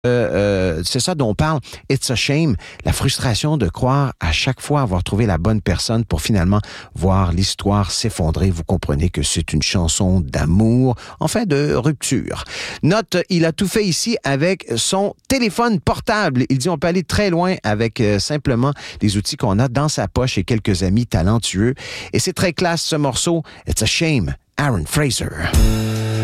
c'est ça dont on parle. It's a shame. La frustration de croire à chaque fois avoir trouvé la bonne personne pour finalement voir l'histoire s'effondrer. Vous comprenez que c'est une chanson d'amour, enfin de rupture. Note, il a tout fait ici avec son téléphone portable. Il dit on peut aller très loin avec simplement les outils qu'on a dans sa poche et quelques amis talentueux. Et c'est très classe ce morceau. It's a shame. Aaron Fraser.